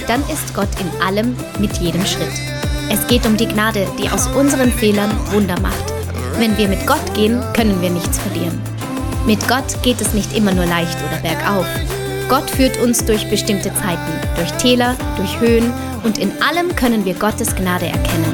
dann ist Gott in allem mit jedem Schritt. Es geht um die Gnade, die aus unseren Fehlern Wunder macht. Wenn wir mit Gott gehen, können wir nichts verlieren. Mit Gott geht es nicht immer nur leicht oder bergauf. Gott führt uns durch bestimmte Zeiten, durch Täler, durch Höhen und in allem können wir Gottes Gnade erkennen.